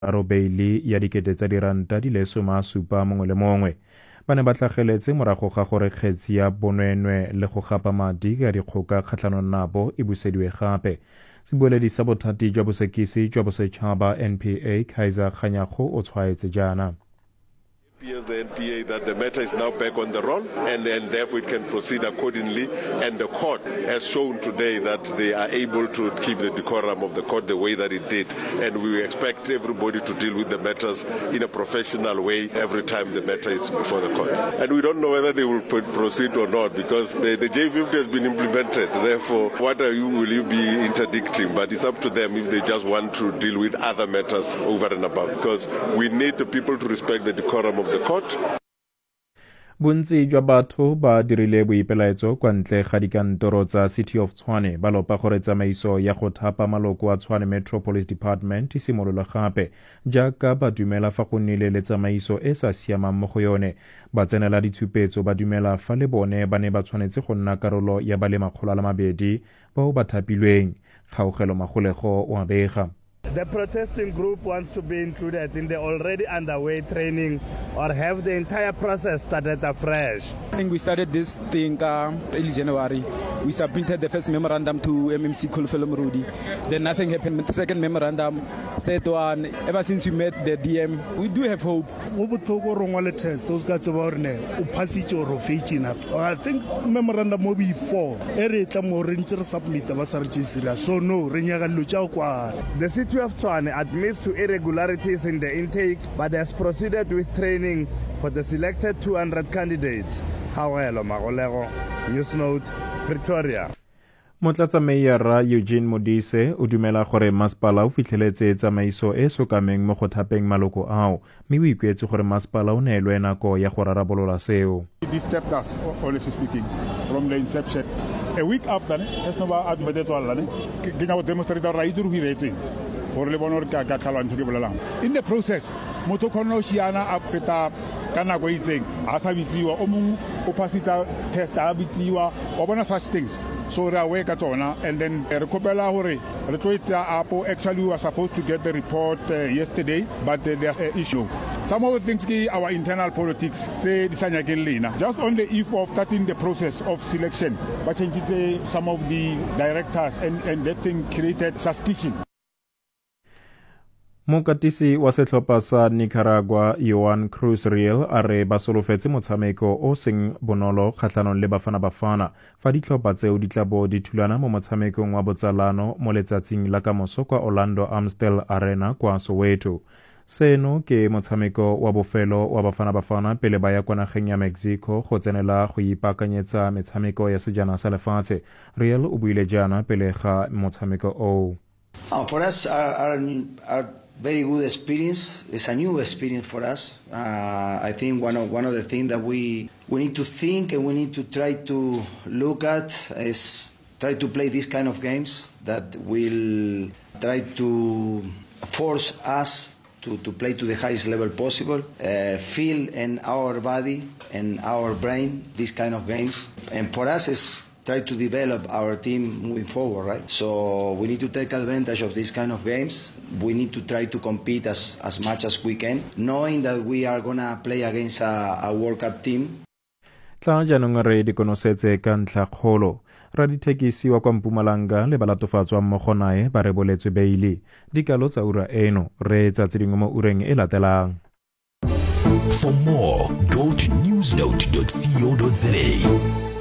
beili ya dikete tsa diranta di le 70 mongwe le mongwe. Ba ne ba tlhageletse morago ga gore kgetsi ya bonweenwee le go gapa madi ka dikgoka kgatlhanong nabo e busediwe gape. Sebueledi sa bothati jwa bosekisi jwa bosetšhaba NPA Kaiser Kganyago o tshwaetse jaana. The NPA that the matter is now back on the roll and therefore it can proceed accordingly, and the court has shown today that they are able to keep the decorum of the court the way that it did, and we expect everybody to deal with the matters in a professional way every time the matter is before the court. And we don't know whether they will proceed or not because the J50 has been implemented, therefore what will you be interdicting, but it's up to them if they just want to deal with other matters over and above, because we need the people to respect the decorum of the court. Bontsi jwa batho ba dirile boipelaetso kwa ntle ga dikantoro tsa City of Tshwane ba lopa gore tsamaiso ya go thapa maloko a Tshwane Metro Police Department simolole gape jaaka ba dumela fa go nnile le tsamaiso e sa siamang mo go yone. Ba tsenela ditshupetso ba dumela fa le bone ba ne ba tshwanetse go nna karolo ya ba le 200 bao ba thapilweng. Kgaogelo Magolego o a bega. The protesting group wants to be included in the already underway training or have the entire process started afresh. I think we started this thing early January. We submitted the first memorandum to MMC Khulufelo Mrudi. Then nothing happened with the second memorandum. Third one, ever since we met the DM, we do have hope. Test those guys about I think memorandum will be 4. So no, the City of Tshwane admits to irregularities in the intake but has proceeded with training for the selected 200 candidates. Kgaogelo Magolego, Newsnote, Pretoria. Motlatsameiara Eugene Modise o dumela gore masepala o fitlheletse tsamaiso e sokameng mo go thapeng maloko ao, mme o ikuetse gore masepala o neelwe nako ya go rarabolola seo. This stepped us, honestly speaking, from the inception. A week after, in the process, Motokono Shiana Apfeta Kanako Itzing, Asabiziwa, Omu, Opacita test Abitiwa, or such things. So they are awake at honor, and then Recobella Hore, Retweeta Apo actually was supposed to get the report yesterday, but there's an issue. Some of the things our internal politics say just on the eve of starting the process of selection, but some of the directors and that thing created suspicion. Mokatisi wa setlhopha sa Nicaragua Joan Cruz Riel a re ba solofetse motshameko o seng bonolo kgatlhanong le Bafana fa ditlhopha tseo di tla bo di thulana mo motshamekong wa botsalano mo letsatsing la kamoso kwa Orlando Amstel Arena kwa Soweto. Seno ke motshameko wa bofelo wa Bafana pele ba ya kwa nageng ya Mexico go tsenela go ipaakanyetsa metshameko ya sejana sa lefatshe. Riel o buile jaana pele ga motshameko o. For us, our very good experience. It's a new experience for us. I think one of the things that we need to think and we need to try to look at is try to play these kind of games that will try to force us to play to the highest level possible, feel in our body and our brain these kind of games. And for us, it's try to develop our team moving forward, right? So we need to take advantage of these kind of games. We need to try to compete as much as we can, knowing that we are going to play against a World Cup team. Tla jaanong re di konosetse ka ntlha kgolo. Radithekisi wa kwa Mpumalanga le balatofatswa mmogo nae ba reboletswe beili. Dikalo tsa ura eno re tsa tsedingwe mo ureng e latelang. For more, go to newsnote.co.za.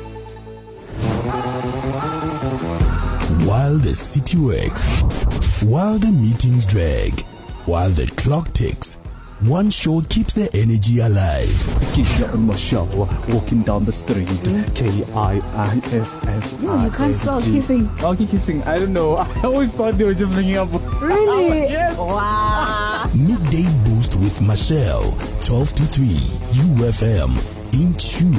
While the city works, while the meetings drag, while the clock ticks, one show keeps the energy alive. Keisha and Michelle walking down the street. Kissing. No, you can't spell kissing. Okay, kissing. I don't know. I always thought they were just making up. Really? Yes. Wow. Midday Boost with Michelle, 12 to 3, UFM, in tune.